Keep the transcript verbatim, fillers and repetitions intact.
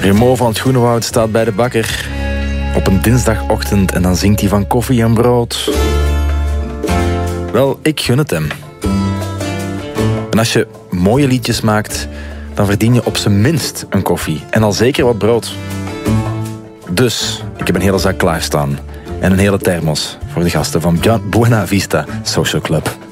Remo van het Groenewoud staat bij de bakker op een dinsdagochtend en dan zingt hij van koffie en brood. Wel, ik gun het hem. En als je mooie liedjes maakt, dan verdien je op zijn minst een koffie. En al zeker wat brood. Dus, ik heb een hele zak klaarstaan. En een hele thermos voor de gasten van Buena Vista Social Club.